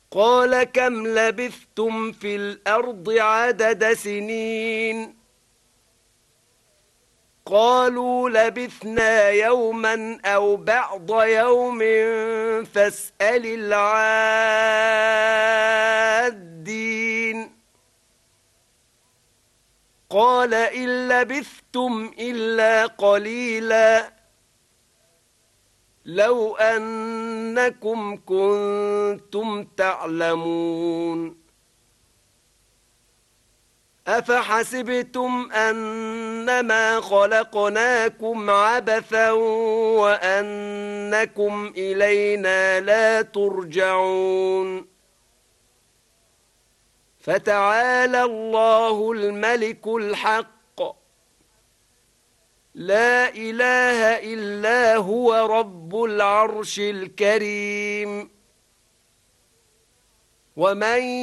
قال كم لبثتم في الأرض عدد سنين قالوا لبثنا يوما أو بعض يوم فاسأل العادين قال إن لبثتم إلا قليلا لو أنكم كنتم تعلمون أفحسبتم أنما خلقناكم عبثا وأنكم إلينا لا ترجعون فتعالى الله الملك الحق لا إله إلا هو رب العرش الكريم ومن